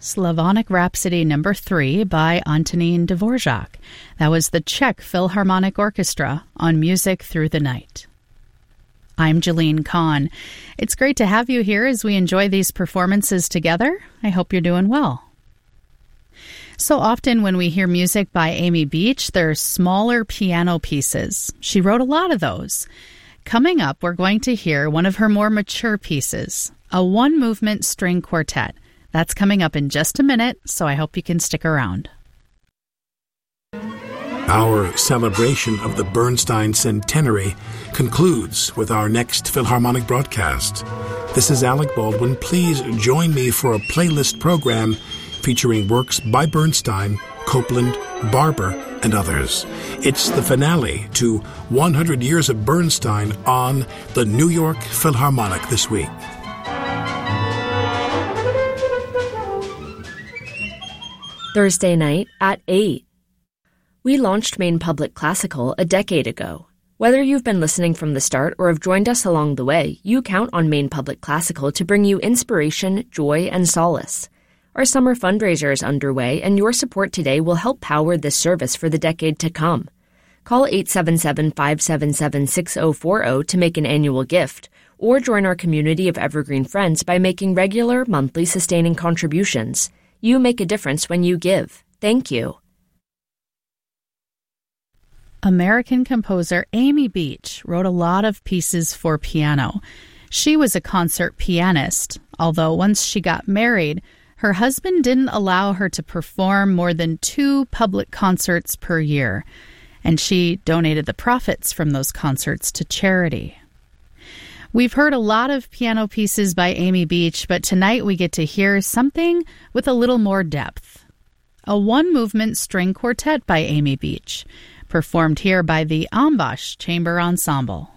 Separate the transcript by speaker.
Speaker 1: Slavonic Rhapsody No. 3 by Antonín Dvořák. That was the Czech Philharmonic Orchestra on Music Through the Night. I'm Jeline Kahn. It's great to have you here as we enjoy these performances together. I hope you're doing well. So often when we hear music by Amy Beach, they're smaller piano pieces. She wrote a lot of those. Coming up, we're going to hear one of her more mature pieces, a one-movement string quartet. That's coming up in just a minute, so I hope you can stick around.
Speaker 2: Our celebration of the Bernstein Centenary concludes with our next Philharmonic broadcast. This is Alec Baldwin. Please join me for a playlist program featuring works by Bernstein, Copland, Barber, and others. It's the finale to 100 Years of Bernstein on the New York Philharmonic this week.
Speaker 3: Thursday night at 8. We launched Maine Public Classical a decade ago. Whether you've been listening from the start or have joined us along the way, you count on Maine Public Classical to bring you inspiration, joy, and solace. Our summer fundraiser is underway, and your support today will help power this service for the decade to come. Call 877-577-6040 to make an annual gift, or join our community of evergreen friends by making regular, monthly sustaining contributions. You make a difference when you give. Thank you.
Speaker 1: American composer Amy Beach wrote a lot of pieces for piano. She was a concert pianist, although once she got married, her husband didn't allow her to perform more than 2 public concerts per year, and she donated the profits from those concerts to charity. We've heard a lot of piano pieces by Amy Beach, but tonight we get to hear something with a little more depth. A one-movement string quartet by Amy Beach, performed here by the Ambash Chamber Ensemble.